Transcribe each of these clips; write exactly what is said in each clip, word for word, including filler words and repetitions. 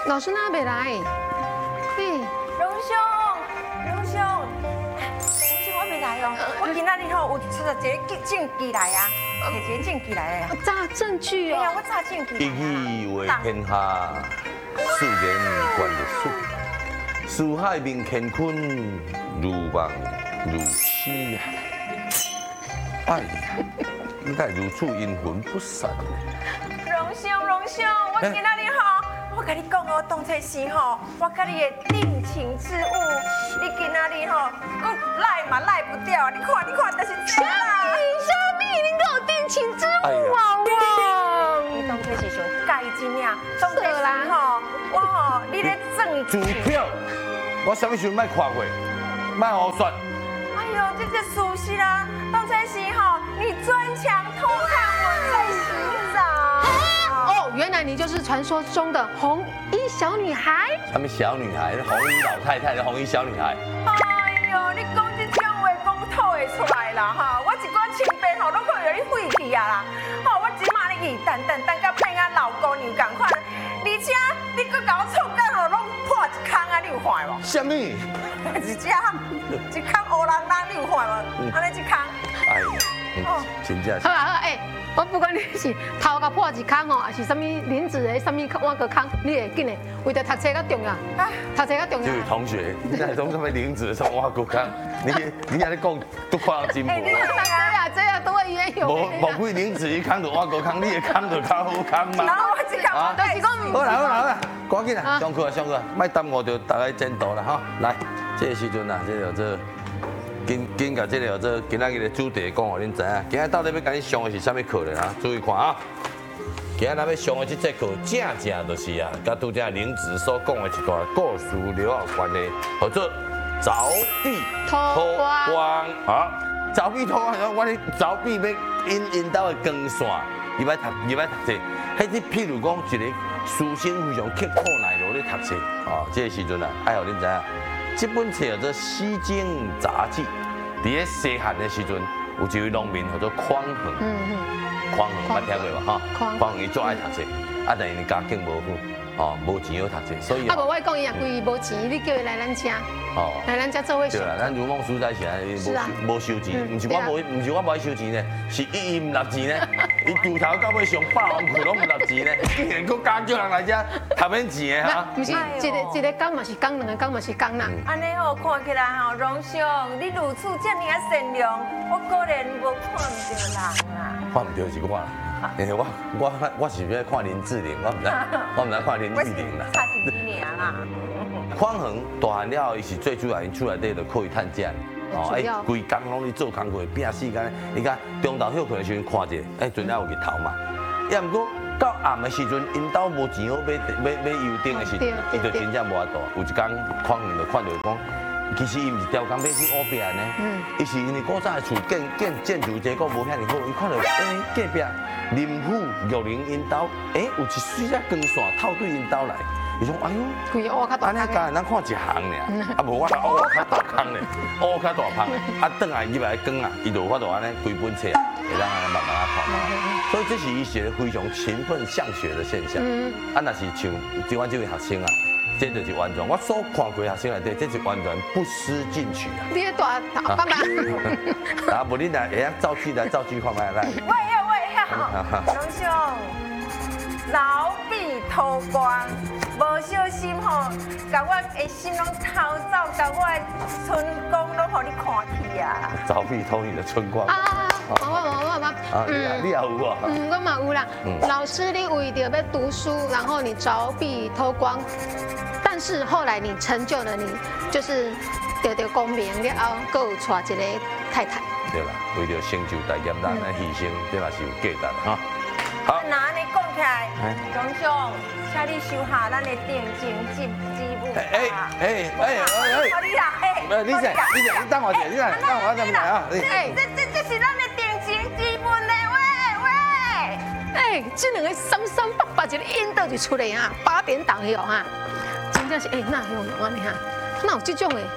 老师哪袂来？嘿， 荣兄，荣兄，荣兄我袂来哦。我今仔日吼有出一个证据来啊，摕一个证据来啊。 查证据哎呀， 哦。 我查证据。 一语为天下，四言观历史。四海明乾坤，如梦如诗呀！哎呀，应该如此阴魂不散。 荣兄，荣兄，我今仔日吼，我甲你讲哦，当初时吼，我甲你的定情之物，你今仔日吼，搁赖嘛赖不掉，你看，你看，但是这啦。 小米，你给我定情之物啊！哇！ 你当初是想介真呀？当初时吼，我吼，你咧证主票，我什么时候卖看过？卖胡说。 哎呦，这这熟悉啦！当初时吼，你专强偷看我在洗澡。 哦，原来你就是传说中的红衣小女孩。 什么小女孩？红衣老太太的红衣小女孩。 哎呦，你讲这种话讲吐会出来啦哈！我一寡亲辈吼，拢看到你废去啊啦！吼，我即马你等等等到变啊老姑娘共款，而且你搁甲我触感吼，拢破一空啊！你有看无？ 什么？ 一只一空乌人人，你有看无？安尼一空。 哎呀，真正是好。啊好啊，哎，我不管你是头壳破一空哦，还是什么林子的什么碗个空，你会紧的，为着读册较重要，读册较重要这。位同学，你在讲什么林子什么挖骨康？你你安尼讲都看到进步哎，你了。 看这样这样都会渊有。 无无贵林子伊康就挖骨康，你的康就较好康嘛。 然后我这空， 都是讲好啦好啦好啦，赶紧啦，上课啊上课啊，莫耽误着大家前途啦哈。来，这个时阵啊，这个这紧紧甲这个这今仔日的主题讲互恁知影。今仔到底要甲恁上的是啥物课呢？啊？注意看啊！今仔咱要上的这节课，正正就是啊，甲拄则林子所讲的一段故事了有关的，叫做凿壁偷光啊！凿壁偷光，我咧凿壁要因因兜的光线，伊要读伊要读册。迄你譬如讲一个书生非常刻苦耐劳咧读册，哦，这个时阵啊，爱互恁知影，这本册叫做《西京杂记》。伫咧西汉的时阵，有一位农民叫做匡衡。 嗯嗯。 匡衡捌听过吧？哈， 匡匡衡伊最爱读册，啊，但是伊家境无好，哦，无钱好读册，所以啊，无我讲伊也规无钱，你叫伊来咱家， 哦， 来咱家做伙上。 对啦，咱如梦书在是安尼， 是啊无无收钱， 嗯毋是我无，毋是我无爱收钱呢，是伊伊毋纳钱呢，伊从头到尾上百万块拢毋纳钱呢，竟然佫加叫人来遮读免钱的哈。 不是一个一个工嘛是工，两个工嘛是工啦。 安尼吼看起来吼，荣兄，你如此这么啊善良，我果然无看唔到人啊。 看毋到是我啦，因为我我我是要看林志玲，我毋知我毋知看林志玲啦。 差一年啦。 匡衡大汉了后，伊是最主要因厝内底就可以趁钱。哦，哎，规工拢咧做工课，拼死干。伊讲中昼休困的时阵看者，哎，阵了有日头嘛。也毋过到暗的时阵，因兜无钱好买买买油灯的时阵，伊就真正无法度。有一工匡衡就看到讲，其实伊毋是调工买去乌壁呢，伊是因为古早的厝建建建筑结构无遐尼好，伊看到哎隔壁林虎玉玲因兜，哎有一水只光线透对因兜来。伊讲，哎呦， 规个乌较大安尼家咱看一行尔，啊无我乌较大坑咧，乌较大坑咧，啊转来入来光啊，伊就有法度安尼规本册啊，会当安尼慢慢啊看。所以这是伊写非常勤奋向学的现象。啊，若是像即阮这位学生啊，这就是完全我所看过学生内底，这是完全不思进取啊。 你大大爸爸。 啊，无你来会晓造句来造句看卖来。 喂呀喂呀，荣兄，老笔偷光。无小心吼，甲我的心拢偷走，甲我的春光拢互你看去啊！ 凿壁偷你的春光。 啊，我我我我。 啊，你也你也有啊？ 嗯，我嘛有啦。老师，你为着要读书，然后你凿壁偷光，但是后来你成就了，你就是得到功名了后，搁有娶一个太太。 对啦，为着成就大业，咱来牺牲，这嘛是有价值的哈。好， 那安尼讲起来，荣兄，请你收下咱的定情之之物。 哎哎哎哎哎！ 好你啦，哎， 呃，你先，你先，你等我一下，你来，等我再来啊！ 哎，这这这是咱的定情之物呢，喂喂。 哎，这两个三三八八一个引导就出来啊，八点档的哦哈，真正是哎，那有用安尼哈，那有这种的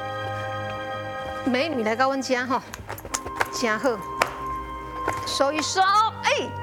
美女来到阮家吼，真好，收一收，哎。